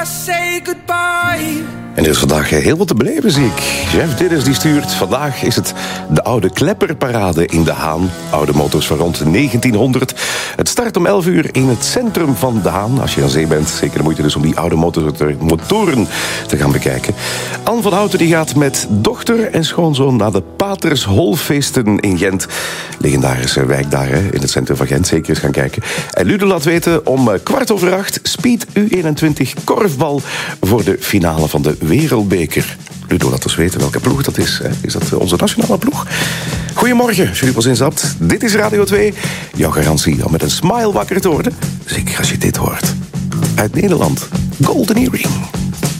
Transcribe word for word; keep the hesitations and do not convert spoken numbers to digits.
Say goodbye. En er is vandaag heel wat te beleven, zie ik. Jeff Didders die stuurt. Vandaag is het de oude klepperparade in De Haan. Oude motors van rond negentienhonderd. Het start om elf uur in het centrum van De Haan. Als je aan zee bent, zeker de moeite dus om die oude motoren te gaan bekijken. Anne van Houten die gaat met dochter en schoonzoon naar de Patersholfeesten in Gent. Legendarische wijk daar, hè, in het centrum van Gent. Zeker eens gaan kijken. En Ludo laat weten om kwart over acht Speed U eenentwintig korfbal voor de finale van de Wereldbeker. Ludo, laat ons weten welke ploeg dat is. Hè? Is dat onze nationale ploeg? Goedemorgen, als jullie pas instapt. Dit is Radio twee. Jouw garantie om met een smile wakker te worden. Zeker als je dit hoort. Uit Nederland, Golden Earring.